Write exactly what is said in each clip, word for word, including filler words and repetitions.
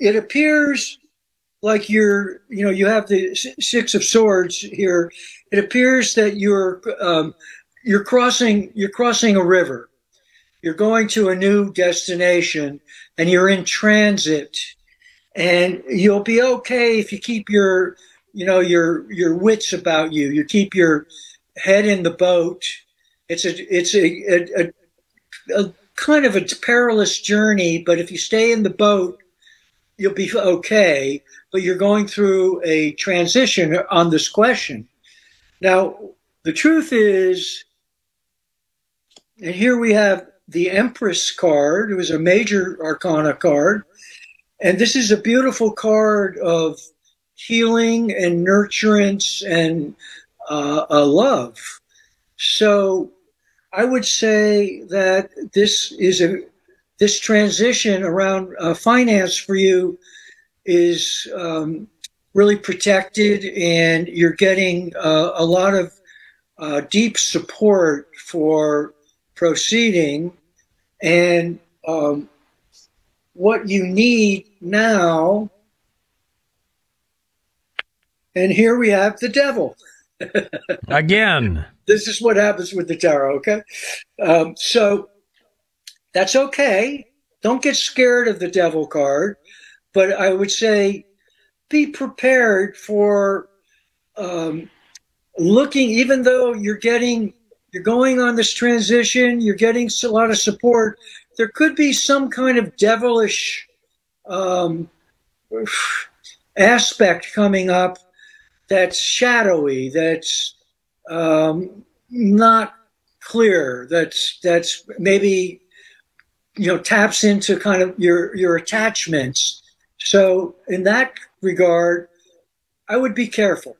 it appears like you're, you know, you have the Six of Swords here. It appears that you're um, you're crossing you're crossing a river. You're going to a new destination, and you're in transit. And you'll be okay if you keep your, you know, your your wits about you. You keep your head in the boat. It's a it's a, a, a, a kind of a perilous journey, but if you stay in the boat, you'll be okay. But you're going through a transition on this question. Now, the truth is, and here we have the Empress card. It was a major arcana card. And this is a beautiful card of healing and nurturance and uh, uh, love. So I would say that this is a this transition around uh, finance for you is um, really protected, and you're getting uh, a lot of uh, deep support for proceeding. And um, what you need now, and here we have the devil. Again. This is what happens with the tarot, okay? Um, so that's okay. Don't get scared of the devil card, but I would say be prepared for um, looking, even though you're getting, you're going on this transition, you're getting a lot of support, there could be some kind of devilish um, aspect coming up that's shadowy, that's um, not clear, that's that's maybe, you know, taps into kind of your your attachments. So in that regard, I would be careful.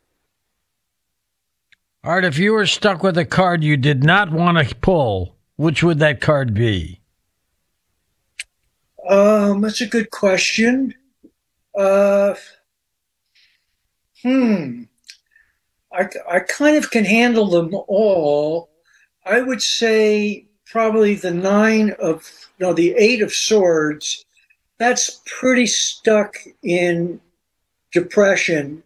Art, if you were stuck with a card you did not want to pull, which would that card be? Um, that's a good question. Uh, hmm. I, I kind of can handle them all. I would say probably the nine of, no, the eight of swords. That's pretty stuck in depression.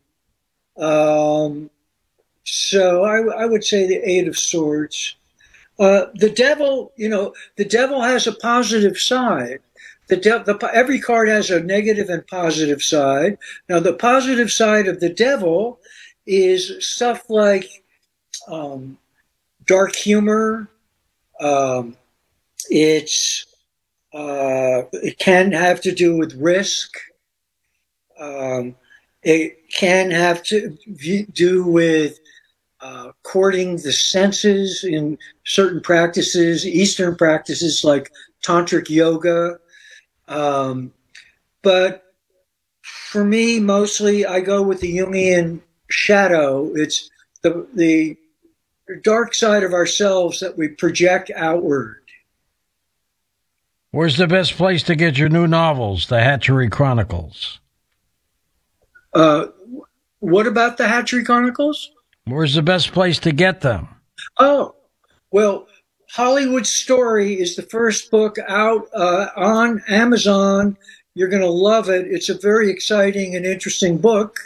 Um, so I, I would say the eight of swords. Uh, the devil, you know, the devil has a positive side. The, de- the every card has a negative and positive side. Now, the positive side of the devil is stuff like um, dark humor. Um, it's uh, it can have to do with risk. Um, it can have to do with uh, courting the senses in certain practices, Eastern practices like tantric yoga. Um, but for me, mostly I go with the Jungian shadow. It's the the dark side of ourselves that we project outward. Where's the best place to get your new novels, the Hatchery Chronicles? Uh, what about the Hatchery Chronicles? Where's the best place to get them? Oh, well, Hollywood Story is the first book out uh, on Amazon. You're going to love it. It's a very exciting and interesting book.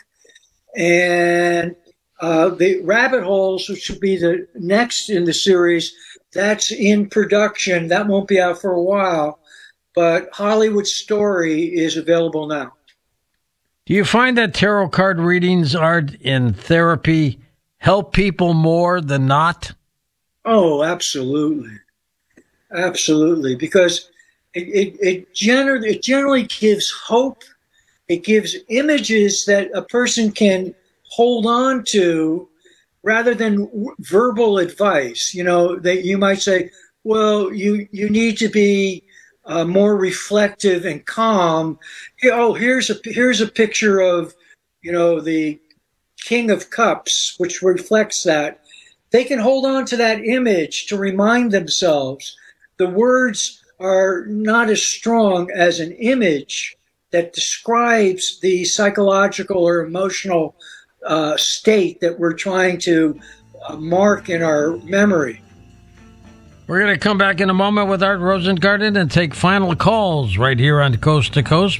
And uh, the Rabbit Holes, which will be the next in the series, that's in production. That won't be out for a while. But Hollywood Story is available now. Do you find that tarot card readings, Art, in therapy help people more than not? Oh, absolutely. Absolutely. Because it, it, it, gener- it generally gives hope. It gives images that a person can hold on to rather than w- verbal advice. You know, that you might say, well, you, you need to be uh, more reflective and calm. Oh, here's a, here's a picture of, you know, the King of Cups, which reflects that. They can hold on to that image to remind themselves. The words are not as strong as an image that describes the psychological or emotional uh, state that we're trying to uh, mark in our memory. We're going to come back in a moment with Art Rosengarten and take final calls right here on Coast to Coast.